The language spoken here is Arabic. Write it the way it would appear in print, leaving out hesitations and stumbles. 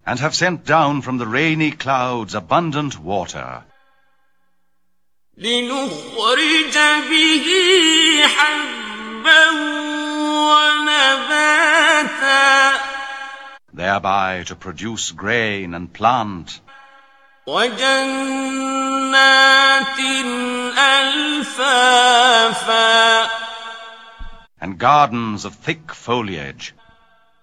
and have sent down from the rainy clouds abundant water, لنخرج به حبا ونباتا thereby to produce grain and plant, وجنات ألفافا and gardens of thick foliage,